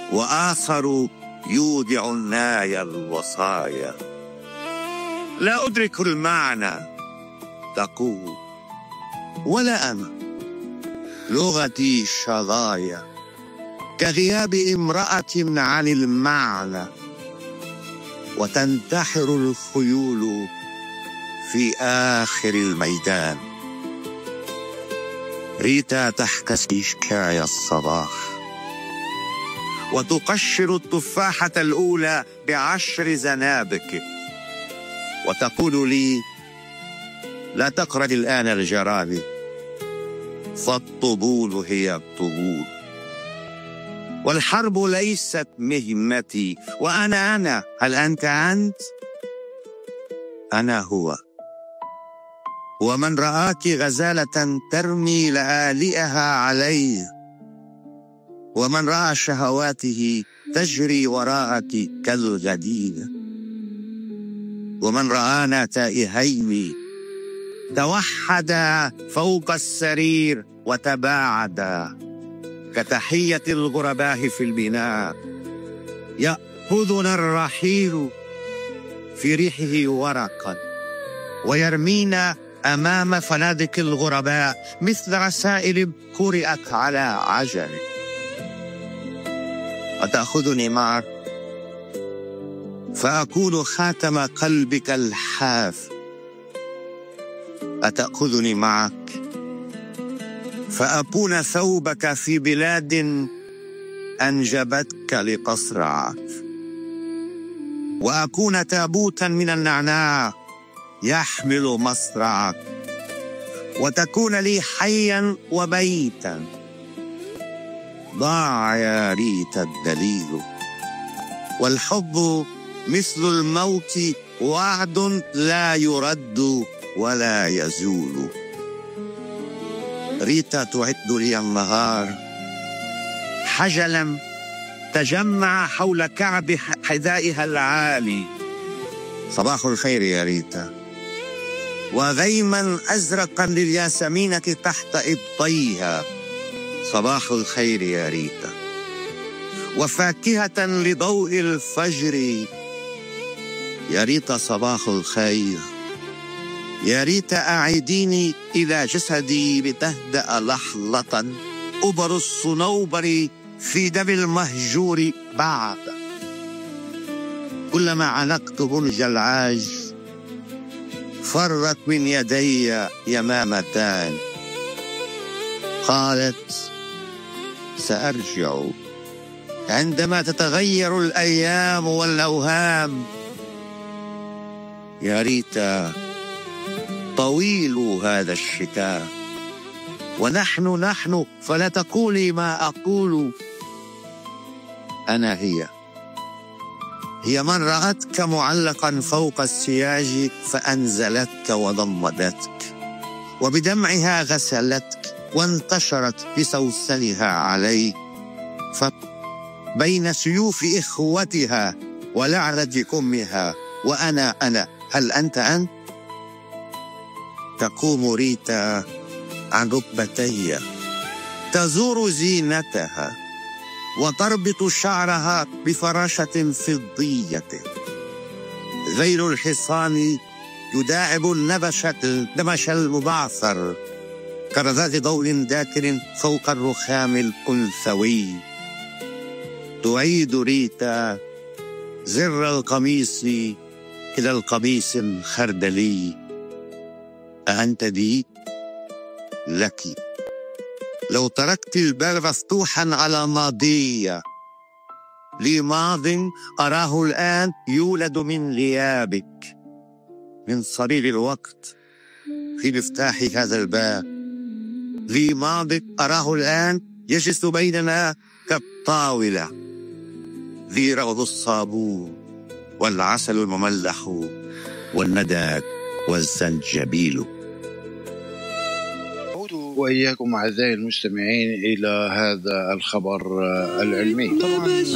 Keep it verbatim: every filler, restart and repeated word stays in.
وآخر يودع الناي الوصايا. لا أدرك المعنى تقول، ولا أنا لغتي شظايا كغياب امرأة عن المعنى، وتنتحر الخيول في آخر الميدان. ريتا تحكي شكايا الصباح وتقشر التفاحة الأولى بعشر زنابك، وتقول لي: لا تقرب الآن الجراد، فالطبول هي الطبول، والحرب ليست مهمتي، وأنا أنا. هل أنت أنت؟ أنا هو. ومن رآك غزالة ترمي لآلئها عليه، ومن رأى شهواته تجري وراءك كالغدير، ومن رآنا تائهين توحدا فوق السرير وتباعدا كتحية الغرباء في البناء. يأخذنا الرحيل في ريحه ورقا ويرمينا أمام فنادق الغرباء مثل رسائل قرأت على عجل. أتأخذني معك فأكون خاتم قلبك الحاف، أتأخذني معك فأكون ثوبك في بلاد أنجبتك لتصرعك، وأكون تابوتا من النعناع يحمل مصرعك، وتكون لي حيا وبيتا. ضاع يا ريت الدليل، والحب مثل الموت وعد لا يرد ولا يزول. ريتا تعد لي النهار حجلا تجمع حول كعب حذائها العالي. صباح الخير يا ريتا. وغيما أزرقا للياسمينة تحت إبطيها. صباح الخير يا ريتا. وفاكهة لضوء الفجر يا ريتا. صباح الخير يا ريتا. أعيديني إلى جسدي لتهدأ لحظة أبر الصنوبر في دم المهجور بعد. كلما عنقت برج العاج فرت من يدي يمامتان. قالت: سأرجع عندما تتغير الأيام والأوهام. يا ريتا، طويل هذا الشتاء ونحن نحن فلا تقولي ما أقول. أنا هي هي من رأتك معلقا فوق السياج فأنزلتك وضمدتك، وبدمعها غسلتك وانتشرت بسوسنها عليك، فبين سيوف إخوتها ولعنة أمها. وأنا أنا. هل أنت أنت؟ تقوم ريتا عن ركبتي تزور زينتها وتربط شعرها بفراشة فضية. ذيل الحصان يداعب النبش النبش المبعثر كرذاذ ضوء داكر فوق الرخام الأنثوي. تعيد ريتا زر القميص إلى القميص الخردلي. أأنت دي؟ لك. لو تركت الباب مفتوحا على ماضية، لي ماض أراه الآن يولد من ليابك، من صرير الوقت في مفتاح هذا الباب. لي ماض أراه الآن يجلس بيننا كالطاولة. ذي روض الصابون والعسل المملح والندى والزنجبيل. وإياكم أعزائي المستمعين إلى هذا الخبر العلمي. طبعا